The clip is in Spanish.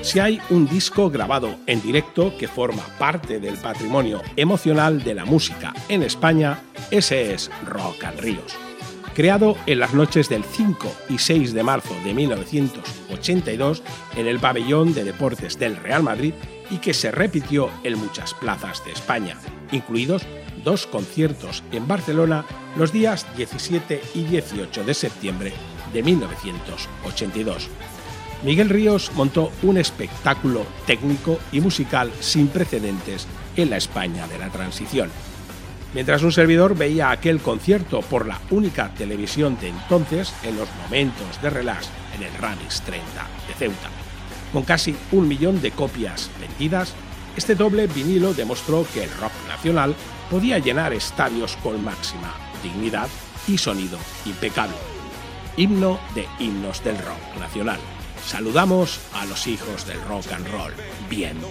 Si hay un disco grabado en directo que forma parte del patrimonio emocional de la música en España, ese es Rock and Ríos. Creado en las noches del 5 y 6 de marzo de 1982 en el pabellón de deportes del Real Madrid y que se repitió en muchas plazas de España, incluidos 2 conciertos en Barcelona los días 17 y 18 de septiembre de 1982. Miguel Ríos montó un espectáculo técnico y musical sin precedentes en la España de la transición. Mientras un servidor veía aquel concierto por la única televisión de entonces en los momentos de relax en el Radix 30 de Ceuta. Con casi 1 millón de copias vendidas, este doble vinilo demostró que el rock nacional podía llenar estadios con máxima dignidad y sonido impecable. Himno de himnos del rock nacional. Saludamos a los hijos del rock and roll. Bien.